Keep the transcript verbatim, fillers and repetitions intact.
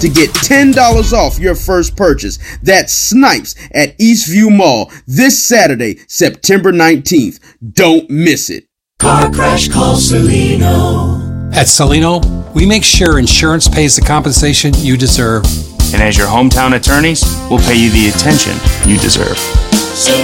to get ten dollars off your first purchase. That's Snipes at Eastview Mall this Saturday, September nineteenth. Don't miss it. Car Crash, call Celino. At Celino, we make sure insurance pays the compensation you deserve. And as your hometown attorneys, we'll pay you the attention you deserve.